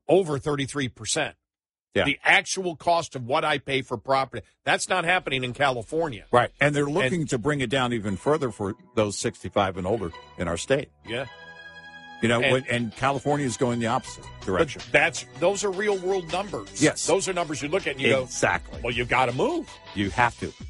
over 33%. Yeah. The actual cost of what I pay for property. That's not happening in California. Right. And they're looking to bring it down even further for those 65 and older in our state. Yeah. And California is going the opposite direction. But those are real world numbers. Yes. Those are numbers you look at and you exactly. go, well, you've got to move. You have to.